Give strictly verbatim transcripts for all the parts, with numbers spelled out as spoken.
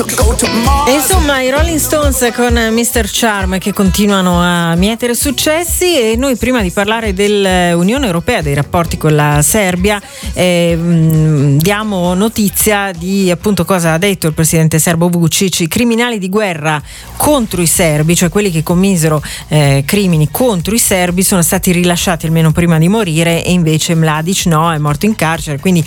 E insomma, i Rolling Stones con mister Charm che continuano a mietere successi, e noi prima di parlare dell'Unione Europea, dei rapporti con la Serbia, eh, diamo notizia di appunto cosa ha detto il presidente serbo Vučić. I criminali di guerra contro i serbi, cioè quelli che commisero eh, crimini contro i serbi, sono stati rilasciati almeno prima di morire, e invece Mladić no, è morto in carcere. Quindi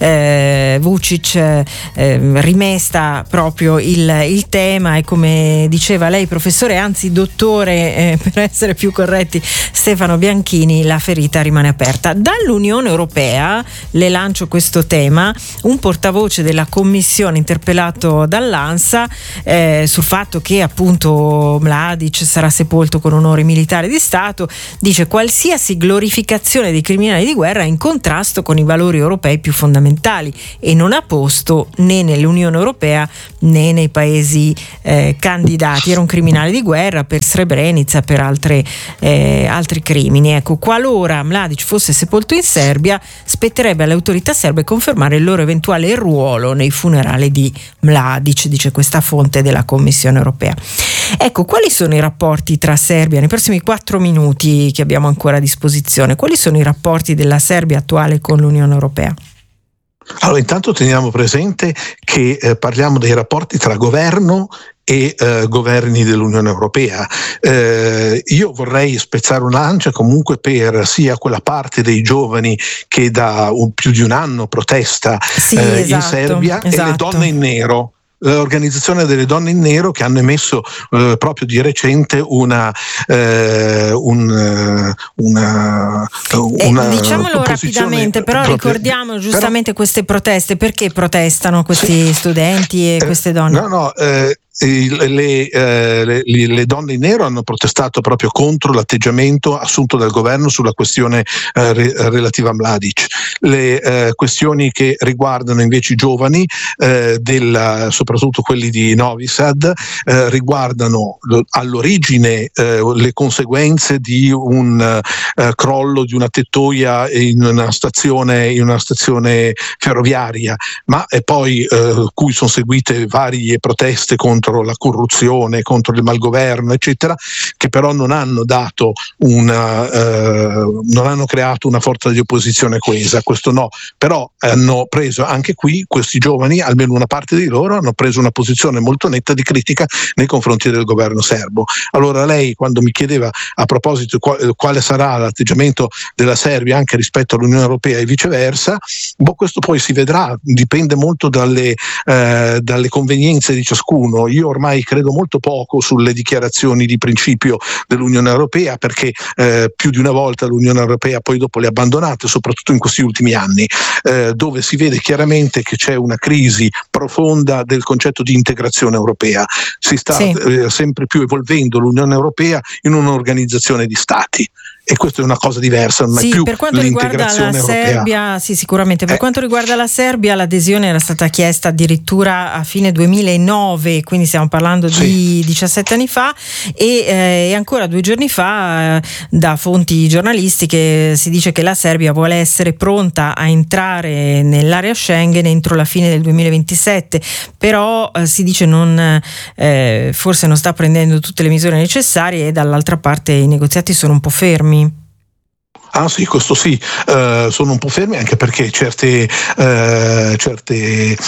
eh, Vučić eh, rimesta proprio il il tema, e come diceva lei professore, anzi dottore eh, per essere più corretti, Stefano Bianchini, la ferita rimane aperta. Dall'Unione Europea le lancio questo tema: un portavoce della Commissione interpellato dall'ANSA eh, sul fatto che appunto Mladić sarà sepolto con onore militare di Stato, dice: qualsiasi glorificazione dei criminali di guerra è in contrasto con i valori europei più fondamentali e non ha posto né nell'Unione Europea né nei paesi eh, candidati. Era un criminale di guerra per Srebrenica, per altre, eh, altri crimini. Ecco, qualora Mladić fosse sepolto in Serbia, spetterebbe alle autorità serbe confermare il loro eventuale ruolo nei funerali di Mladić, dice questa fonte della Commissione Europea. Ecco, quali sono i rapporti tra Serbia, nei prossimi quattro minuti che abbiamo ancora a disposizione, quali sono i rapporti della Serbia attuale con l'Unione Europea? Allora, intanto teniamo presente che eh, parliamo dei rapporti tra governo e eh, governi dell'Unione Europea. Eh, io vorrei spezzare una lancia comunque per sia quella parte dei giovani che da un, più di un anno protesta sì, eh, esatto, in Serbia, esatto. E le donne in nero. L'organizzazione delle donne in nero, che hanno emesso eh, proprio di recente una eh, un, una, una eh, diciamolo rapidamente, però proprio, ricordiamo giustamente però, queste proteste. Perché protestano questi sì, studenti e eh, queste donne? No, no, eh, Le, eh, le, le donne in nero hanno protestato proprio contro l'atteggiamento assunto dal governo sulla questione eh, re, relativa a Mladić. Le eh, questioni che riguardano invece i giovani, eh, del, soprattutto quelli di Novi Sad, eh, riguardano all'origine eh, le conseguenze di un eh, crollo di una tettoia in una stazione, in una stazione ferroviaria, ma e poi eh, cui sono seguite varie proteste contro la corruzione, contro il malgoverno, eccetera, che però non hanno dato una, eh, non hanno creato una forza di opposizione coesa, questo no, però hanno preso anche qui questi giovani, almeno una parte di loro, hanno preso una posizione molto netta di critica nei confronti del governo serbo. Allora lei, quando mi chiedeva a proposito quale sarà l'atteggiamento della Serbia anche rispetto all'Unione Europea e viceversa, boh, questo poi si vedrà, dipende molto dalle, eh, dalle convenienze di ciascuno. Io ormai credo molto poco sulle dichiarazioni di principio dell'Unione Europea, perché eh, più di una volta l'Unione Europea poi dopo le ha abbandonate, soprattutto in questi ultimi anni, eh, dove si vede chiaramente che c'è una crisi profonda del concetto di integrazione europea. Si sta sì. eh, sempre più evolvendo l'Unione Europea in un'organizzazione di stati. E questa è una cosa diversa, non sì, è più per quanto l'integrazione riguarda la europea. Serbia, sì, sicuramente. Per eh. quanto riguarda la Serbia, l'adesione era stata chiesta addirittura a fine duemilanove, quindi stiamo parlando sì. di diciassette anni fa, e, eh, e ancora due giorni fa, eh, da fonti giornalistiche, si dice che la Serbia vuole essere pronta a entrare nell'area Schengen entro la fine del duemilaventisette, però eh, si dice non, eh, forse non sta prendendo tutte le misure necessarie, e dall'altra parte i negoziati sono un po' fermi. Ah sì, questo sì, uh, sono un po' fermi, anche perché certe, uh, certe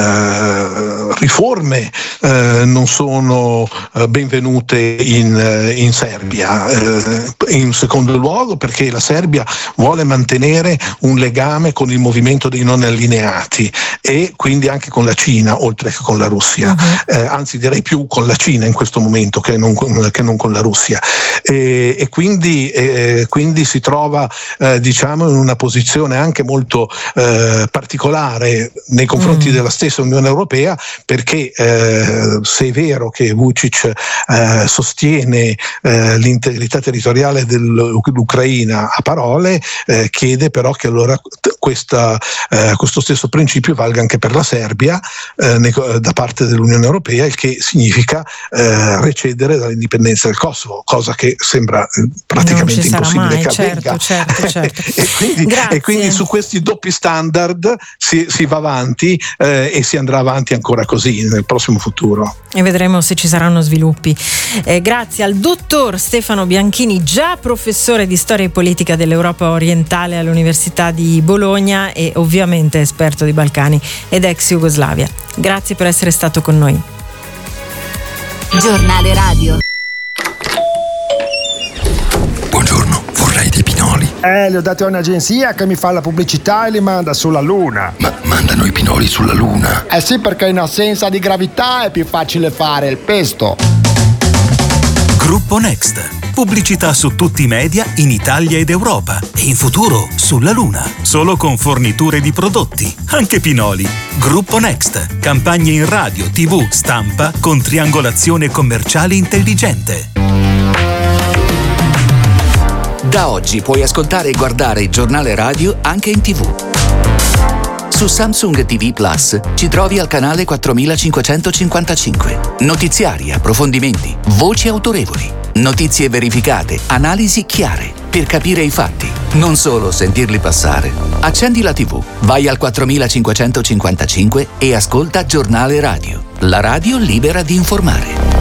uh, riforme uh, non sono uh, benvenute in, uh, in Serbia. Uh, in secondo luogo perché la Serbia vuole mantenere un legame con il movimento dei non allineati, e quindi anche con la Cina, oltre che con la Russia. Uh-huh. Uh, anzi direi più con la Cina in questo momento che non con, che non con la Russia. E, e quindi, e, quindi si trova Eh, diciamo in una posizione anche molto eh, particolare nei confronti mm. della stessa Unione Europea, perché eh, se è vero che Vučić eh, sostiene eh, l'integrità territoriale dell'Ucraina a parole, eh, chiede però che allora questa, eh, questo stesso principio valga anche per la Serbia eh, nei, da parte dell'Unione Europea, il che significa eh, recedere dall'indipendenza del Kosovo, cosa che sembra eh, praticamente impossibile mai, che certo, avvenga. certo. certo, certo. e, quindi, e quindi su questi doppi standard si, si va avanti eh, e si andrà avanti ancora così nel prossimo futuro. E vedremo se ci saranno sviluppi. Eh, grazie al dottor Stefano Bianchini, già professore di storia e politica dell'Europa orientale all'Università di Bologna e ovviamente esperto di Balcani ed ex Jugoslavia. Grazie per essere stato con noi. Giornale radio. Buongiorno, vorrei dei pinoli. Eh, li ho dati a un'agenzia che mi fa la pubblicità e li manda sulla Luna. Ma mandano i pinoli sulla Luna? Eh sì, perché in assenza di gravità è più facile fare il pesto. Gruppo Next. Pubblicità su tutti i media in Italia ed Europa e in futuro sulla Luna. Solo con forniture di prodotti, anche pinoli. Gruppo Next. Campagne in radio, tivù, stampa con triangolazione commerciale intelligente. Da oggi puoi ascoltare e guardare il giornale radio anche in tivù. Su Samsung T V Plus ci trovi al canale quattromilacinquecentocinquantacinque. Notiziari, approfondimenti, voci autorevoli, notizie verificate, analisi chiare per capire i fatti, non solo sentirli passare. Accendi la tivù, vai al quattromilacinquecentocinquantacinque e ascolta Giornale Radio, la radio libera di informare.